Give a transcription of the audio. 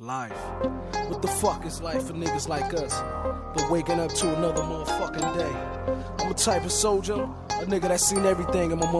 Life. What the fuck is life for niggas like us? But waking up to another motherfucking day. I'm a type of soldier, a nigga that seen everything in my